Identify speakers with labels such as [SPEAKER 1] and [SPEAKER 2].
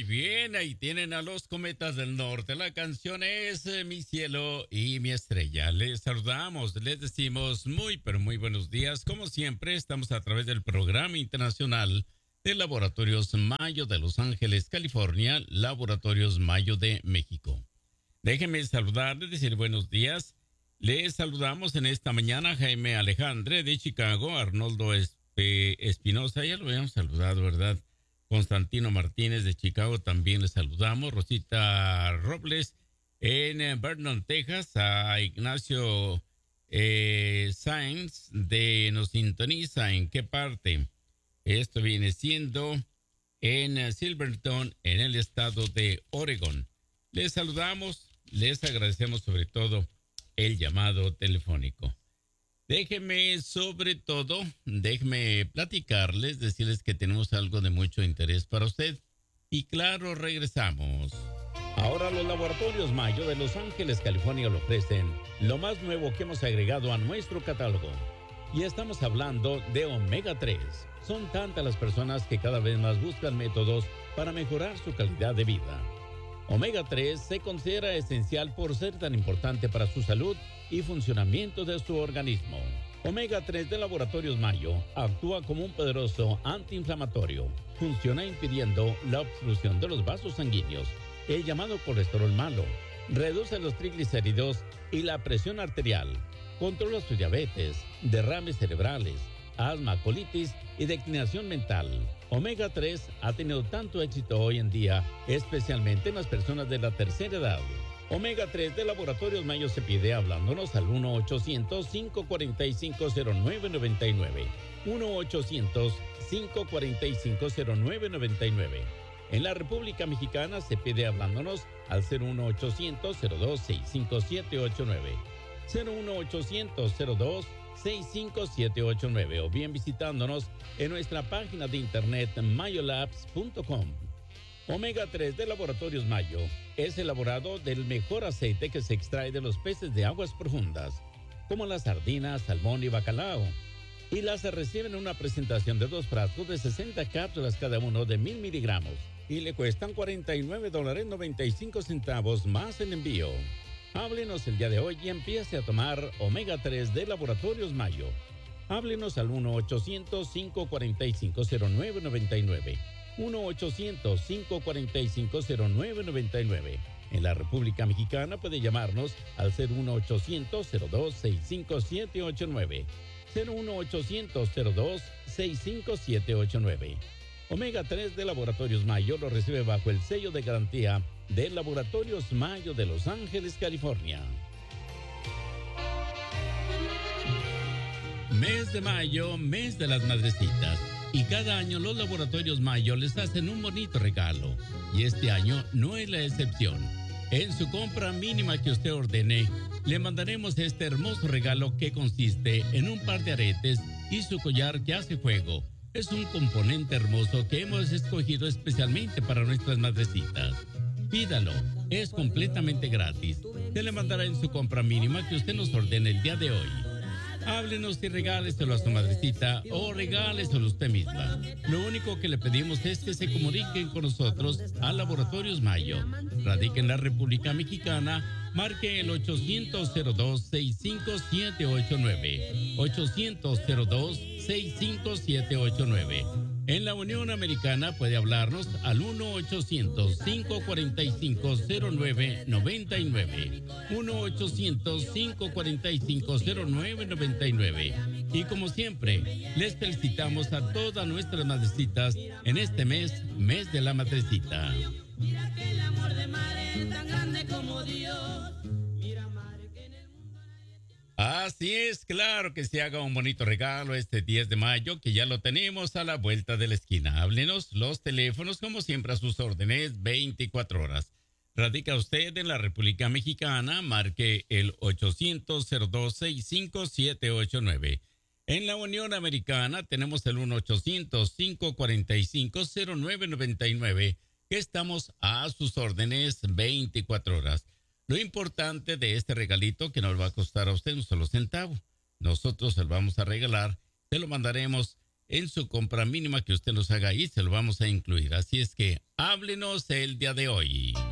[SPEAKER 1] Muy bien, ahí tienen a los Cometas del Norte. La canción es Mi cielo y mi estrella. Les saludamos, les decimos muy, pero muy buenos días. Como siempre, estamos a través del Programa Internacional de Laboratorios Mayo de Los Ángeles, California, Laboratorios Mayo de México. Déjenme saludarles, decir buenos días. Les saludamos en esta mañana a Jaime Alejandre de Chicago, Arnoldo Espinosa, ya lo habíamos saludado, ¿verdad? Constantino Martínez de Chicago también les saludamos. Rosita Robles en Vernon, Texas. A Ignacio Sáenz nos sintoniza. ¿En qué parte? Esto viene siendo en Silverton, en el estado de Oregón. Les saludamos, les agradecemos sobre todo el llamado telefónico. Déjenme platicarles, decirles que tenemos algo de mucho interés para usted. Y claro, regresamos. Ahora los Laboratorios Mayo de Los Ángeles, California le ofrecen lo más nuevo que hemos agregado a nuestro catálogo. Y estamos hablando de Omega 3. Son tantas las personas que cada vez más buscan métodos para mejorar su calidad de vida. Omega 3 se considera esencial por ser tan importante para su salud y funcionamiento de su organismo. Omega 3 de Laboratorios Mayo actúa como un poderoso antiinflamatorio. Funciona impidiendo la obstrucción de los vasos sanguíneos, el llamado colesterol malo. Reduce los triglicéridos y la presión arterial. Controla su diabetes, derrames cerebrales, asma, colitis y declinación mental. Omega 3 ha tenido tanto éxito hoy en día, especialmente en las personas de la tercera edad. Omega 3 de Laboratorios Mayo se pide hablándonos al 1-800-545-0999. 1-800-545-0999. En la República Mexicana se pide hablándonos al 01800-02-65789. 01800-02-65789 o bien visitándonos en nuestra página de internet mayolabs.com. Omega 3 de Laboratorios Mayo es elaborado del mejor aceite que se extrae de los peces de aguas profundas, como las sardinas, salmón y bacalao. Y las reciben en una presentación de 2 frascos de 60 cápsulas cada uno de 1000 miligramos. Y le cuestan $49.95 más el envío. Háblenos el día de hoy y empiece a tomar Omega 3 de Laboratorios Mayo. Háblenos al 1-800-545-0999. 1-800-545-0999. En la República Mexicana puede llamarnos al 01800-02-65789. 01800-02-65789. Omega 3 de Laboratorios Mayo lo recibe bajo el sello de garantía de Laboratorios Mayo de Los Ángeles, California. Mes de mayo, mes de las madrecitas. Y cada año los Laboratorios Mayo les hacen un bonito regalo. Y este año no es la excepción. En su compra mínima que usted ordene, le mandaremos este hermoso regalo que consiste en un par de aretes y su collar que hace juego. Es un componente hermoso que hemos escogido especialmente para nuestras madrecitas. Pídalo, es completamente gratis. Se le mandará en su compra mínima que usted nos ordene el día de hoy. Háblenos y regáleselo a su madrecita o regáleselo a usted misma. Lo único que le pedimos es que se comuniquen con nosotros a Laboratorios Mayo. Radica en la República Mexicana. Marque el 800-02-65789. 800-02-65789. En la Unión Americana puede hablarnos al 1-800-545-0999. 1-800-545-0999. Y como siempre, les felicitamos a todas nuestras madrecitas en este mes de la madrecita. Mira que el amor de madre es tan grande como Dios. Mira, madre, que en el mundo nadie te... Así es, claro que se haga un bonito regalo este 10 de mayo, que ya lo tenemos a la vuelta de la esquina. Háblenos, los teléfonos, como siempre, a sus órdenes, 24 horas. Radica usted en la República Mexicana, marque el 800-02-65789. En la Unión Americana tenemos el 1-800-545-0999, que estamos a sus órdenes 24 horas. Lo importante de este regalito, que no le va a costar a usted un solo centavo. Nosotros se lo vamos a regalar, se lo mandaremos en su compra mínima que usted nos haga ahí, se lo vamos a incluir. Así es que háblenos el día de hoy.